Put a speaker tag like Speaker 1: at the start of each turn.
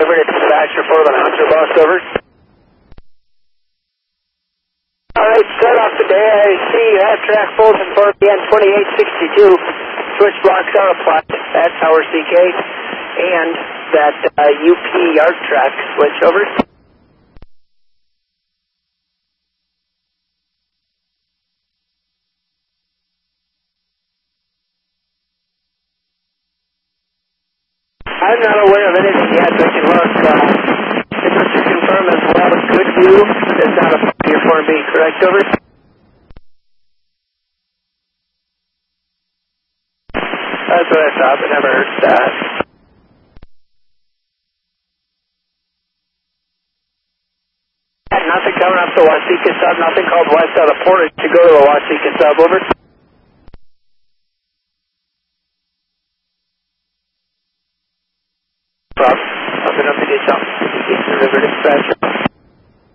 Speaker 1: over to dispatch, report on Hunter Boss, over. Alright, start off the day. I see you have track Fulton for BN 2862. Switch blocks are applied at Tower CK. And that UP yard track switch, over. I'm not aware of anything yet. I can look. Just to confirm as well, good view is not a part of your 4B, correct, over? That's what I thought, but never heard that. Nothing coming up the Waseca sub, nothing called west out of Portage to go to the Waseca sub, over. Nothing up to detail. Eastern River Dispatch.